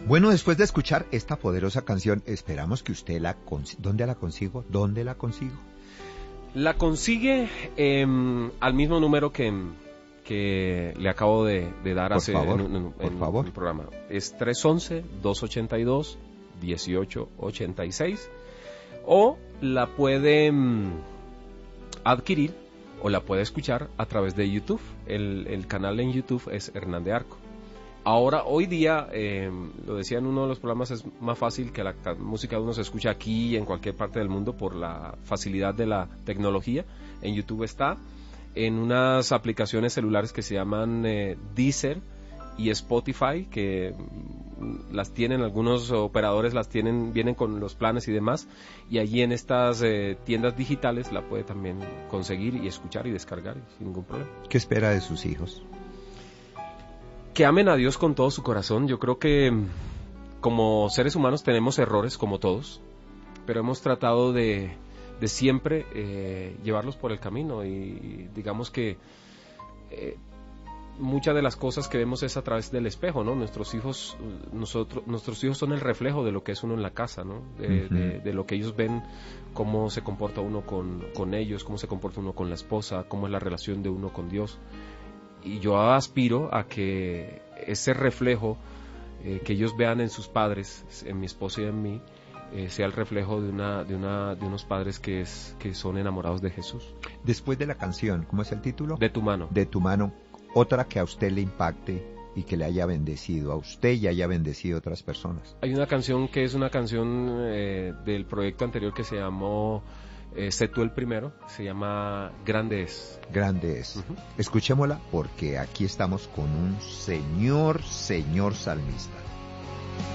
Bueno, después de escuchar esta poderosa canción, esperamos que usted ¿Dónde la consigo? ¿Dónde la consigo? La consigue al mismo número que le acabo de dar Por hace favor, en favor. el programa. Es 311-282-1886. O la puede adquirir o la puede escuchar a través de YouTube. El canal en YouTube es Hernán de Arco. Ahora, hoy día, lo decía en uno de los programas, es más fácil que la música de uno se escuche aquí y en cualquier parte del mundo por la facilidad de la tecnología. En YouTube está, en unas aplicaciones celulares que se llaman Deezer y Spotify, que las tienen, algunos operadores las tienen, vienen con los planes y demás, y allí en estas tiendas digitales la puede también conseguir y escuchar y descargar sin ningún problema. ¿Qué espera de sus hijos? Que amen a Dios con todo su corazón. Yo creo que como seres humanos tenemos errores como todos, pero hemos tratado de siempre llevarlos por el camino, y digamos que muchas de las cosas que vemos es a través del espejo, ¿no? Nuestros hijos son el reflejo de lo que es uno en la casa, ¿no? De lo que ellos ven, cómo se comporta uno con ellos, cómo se comporta uno con la esposa, cómo es la relación de uno con Dios. Y yo aspiro a que ese reflejo que ellos vean en sus padres, en mi esposa y en mí, sea el reflejo de unos padres que son enamorados de Jesús. Después de la canción, ¿cómo es el título? De tu mano. De tu mano. Otra que a usted le impacte y que le haya bendecido a usted y haya bendecido a otras personas. Hay una canción que es una canción del proyecto anterior que se llamó Sé tú el primero, se llama Grande es. Grande es. Escuchémosla porque aquí estamos con un señor salmista.